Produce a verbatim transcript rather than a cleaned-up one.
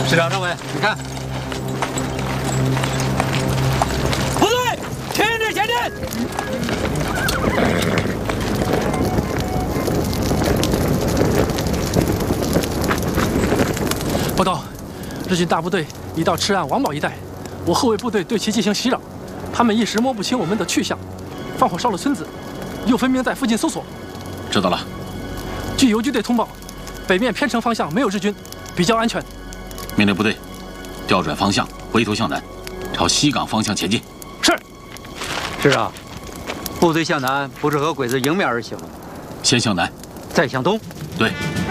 师长、政委，你看， 部队停止前进。 报告，日军大部队已到赤岸王堡一带，我后卫部队对其进行袭扰，他们一时摸不清我们的去向，放火烧了村子，又分明在附近搜索。 知道了。 据游击队通报，北面偏城方向没有日军，比较安全。 命令部队调转方向，回头向南，朝西港方向前进。 是。 师长，部队向南不是和鬼子迎面而行， 先向南， 再向东。 对。